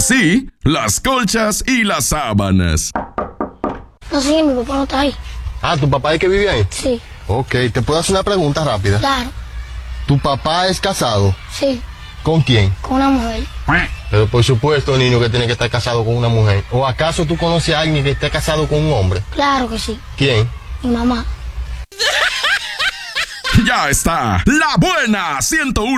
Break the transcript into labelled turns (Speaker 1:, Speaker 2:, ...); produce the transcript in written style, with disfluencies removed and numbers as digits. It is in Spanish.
Speaker 1: así las colchas y las sábanas.
Speaker 2: No sé, mi papá no está ahí.
Speaker 3: Ah, ¿tu papá es que vive ahí?
Speaker 2: Sí,
Speaker 3: Ok, ¿te puedo hacer una pregunta rápida?
Speaker 2: claro,
Speaker 3: ¿Tu papá es casado?
Speaker 2: sí,
Speaker 3: ¿Con quién?
Speaker 2: con una mujer.
Speaker 3: Pero por supuesto, niño, que tiene que estar casado con una mujer. ¿O acaso tú conoces a alguien que esté casado con un hombre?
Speaker 2: Claro que sí,
Speaker 3: ¿Quién?
Speaker 2: mi mamá.
Speaker 1: Ya está, la buena 101.